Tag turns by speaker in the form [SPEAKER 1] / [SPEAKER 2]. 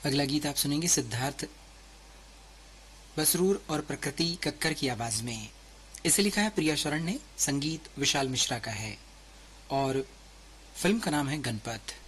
[SPEAKER 1] अगला गीत आप सुनेंगे सिद्धार्थ बसरूर और प्रकृति कक्कर की आवाज में। इसे लिखा है प्रिया शरण ने, संगीत विशाल मिश्रा का है और फिल्म का नाम है गणपत।